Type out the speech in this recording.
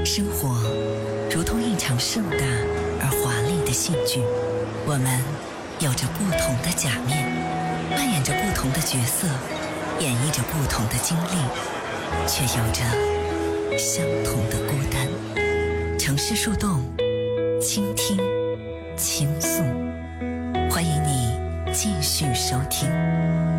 生活如同一场盛大而华丽的戏剧，我们有着不同的假面，扮演着不同的角色，演绎着不同的经历，却有着相同的孤单。城市树洞，倾听，倾诉，欢迎你继续收听。